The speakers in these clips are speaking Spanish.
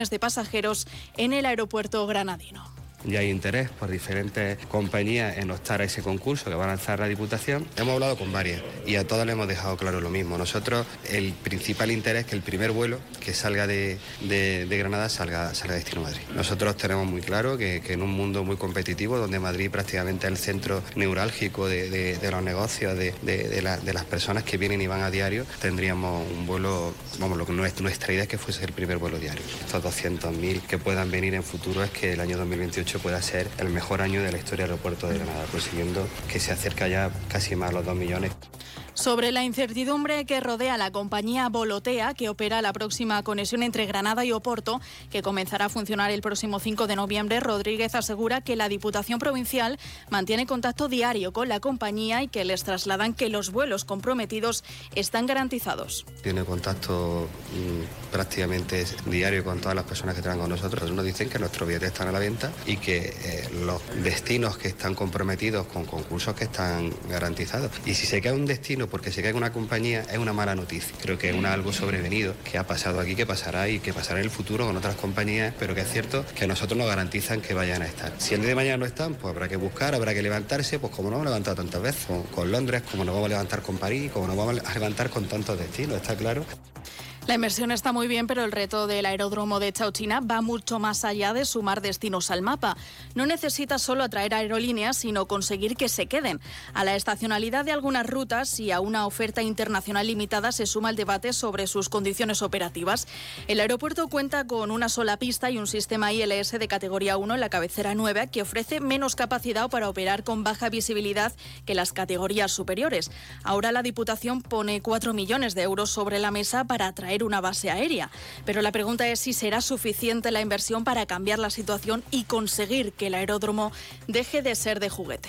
de pasajeros en el aeropuerto granadino. Ya hay interés por diferentes compañías en optar a ese concurso que va a lanzar la Diputación. Hemos hablado con varias y a todas le hemos dejado claro lo mismo. Nosotros, el principal interés es que el primer vuelo que salga de Granada salga destino Madrid. Nosotros tenemos muy claro que en un mundo muy competitivo, donde Madrid prácticamente es el centro neurálgico de los negocios, de las personas que vienen y van a diario, tendríamos un vuelo, lo que nuestra idea es que fuese el primer vuelo diario. Estos 200.000 que puedan venir en futuro es que el año 2028 pueda ser el mejor año de la historia del aeropuerto de Granada, consiguiendo que se acerca ya casi más a los 2 millones. Sobre la incertidumbre que rodea la compañía Volotea, que opera la próxima conexión entre Granada y Oporto, que comenzará a funcionar el próximo 5 de noviembre, Rodríguez asegura que la Diputación Provincial mantiene contacto diario con la compañía y que les trasladan que los vuelos comprometidos están garantizados. Tiene contacto prácticamente diario con todas las personas que trabajan con nosotros. Nos dicen que nuestros billetes están a la venta y que los destinos que están comprometidos con concursos que están garantizados. Y si se cae un destino porque se cae una compañía, es una mala noticia. Creo que es algo sobrevenido, que ha pasado aquí, que pasará y que pasará en el futuro con otras compañías, pero que es cierto que a nosotros nos garantizan que vayan a estar. Si el día de mañana no están, pues habrá que buscar, habrá que levantarse, pues como nos hemos levantado tantas veces, con Londres, como nos vamos a levantar con París, como nos vamos a levantar con tantos destinos, está claro. La inversión está muy bien, pero el reto del aeródromo de Chauchina va mucho más allá de sumar destinos al mapa. No necesita solo atraer aerolíneas, sino conseguir que se queden. A la estacionalidad de algunas rutas y a una oferta internacional limitada se suma el debate sobre sus condiciones operativas. El aeropuerto cuenta con una sola pista y un sistema ILS de categoría 1 en la cabecera 9 que ofrece menos capacidad para operar con baja visibilidad que las categorías superiores. Ahora la Diputación pone 4 millones de euros sobre la mesa para atraer una base aérea, pero la pregunta es si será suficiente la inversión para cambiar la situación y conseguir que el aeródromo deje de ser de juguete.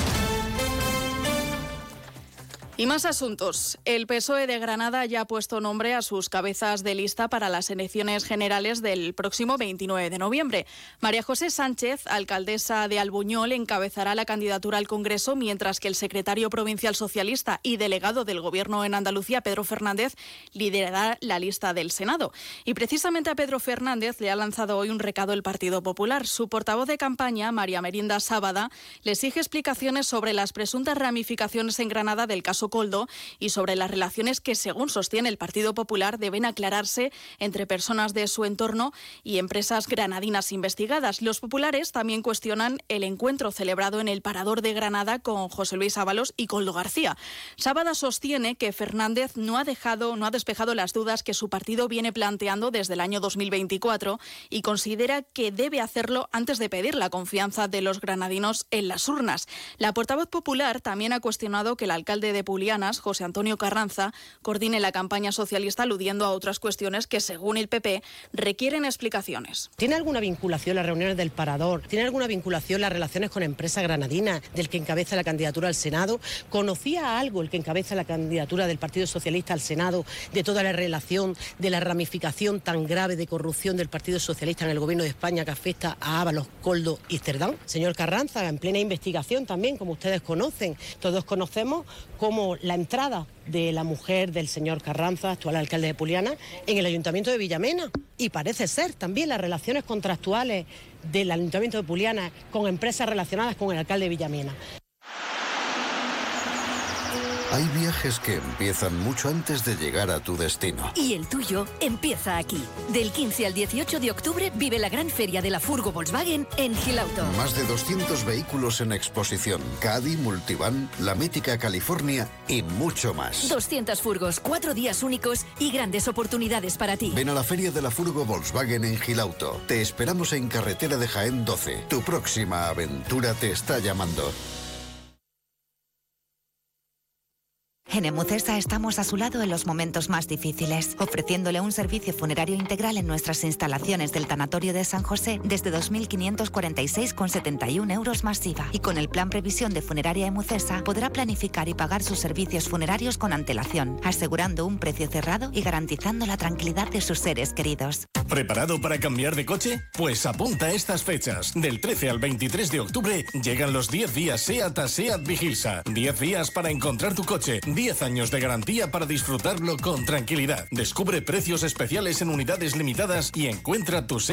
Y más asuntos. El PSOE de Granada ya ha puesto nombre a sus cabezas de lista para las elecciones generales del próximo 29 de noviembre. María José Sánchez, alcaldesa de Albuñol, encabezará la candidatura al Congreso, mientras que el secretario provincial socialista y delegado del Gobierno en Andalucía, Pedro Fernández, liderará la lista del Senado. Y precisamente a Pedro Fernández le ha lanzado hoy un recado el Partido Popular. Su portavoz de campaña, María Merinda Sábada, le exige explicaciones sobre las presuntas ramificaciones en Granada del caso Coldo y sobre las relaciones que, según sostiene el Partido Popular, deben aclararse entre personas de su entorno y empresas granadinas investigadas. Los populares también cuestionan el encuentro celebrado en el Parador de Granada con José Luis Ábalos y Koldo García. Sábada sostiene que Fernández no ha despejado las dudas que su partido viene planteando desde el año 2024 y considera que debe hacerlo antes de pedir la confianza de los granadinos en las urnas. La portavoz popular también ha cuestionado que el alcalde de Pulianas, José Antonio Carranza, coordine la campaña socialista, aludiendo a otras cuestiones que, según el PP, requieren explicaciones. ¿Tiene alguna vinculación las reuniones del Parador? ¿Tiene alguna vinculación las relaciones con empresas granadinas del que encabeza la candidatura al Senado? ¿Conocía algo el que encabeza la candidatura del Partido Socialista al Senado de toda la relación, de la ramificación tan grave de corrupción del Partido Socialista en el Gobierno de España que afecta a Ábalos, Koldo y Cerdán? Señor Carranza, en plena investigación también, como ustedes conocen, todos conocemos cómo la entrada de la mujer del señor Carranza, actual alcalde de Puliana, en el Ayuntamiento de Villamena. Y parece ser también las relaciones contractuales del Ayuntamiento de Puliana con empresas relacionadas con el alcalde de Villamena. Hay viajes que empiezan mucho antes de llegar a tu destino. Y el tuyo empieza aquí. Del 15 al 18 de octubre vive la gran feria de la Furgo Volkswagen en Gilauto. Más de 200 vehículos en exposición. Caddy, Multivan, la mítica California y mucho más. 200 furgos, 4 días únicos y grandes oportunidades para ti. Ven a la feria de la Furgo Volkswagen en Gilauto. Te esperamos en Carretera de Jaén 12. Tu próxima aventura te está llamando. En Emucesa estamos a su lado en los momentos más difíciles, ofreciéndole un servicio funerario integral en nuestras instalaciones del Tanatorio de San José desde 2.546,71 euros más IVA. Y con el plan Previsión de Funeraria Emucesa podrá planificar y pagar sus servicios funerarios con antelación, asegurando un precio cerrado y garantizando la tranquilidad de sus seres queridos. ¿Preparado para cambiar de coche? Pues apunta a estas fechas. Del 13 al 23 de octubre llegan los 10 días SEAT a SEAT Vigilsa. 10 días para encontrar tu coche. 10 10 años de garantía para disfrutarlo con tranquilidad. Descubre precios especiales en unidades limitadas y encuentra tu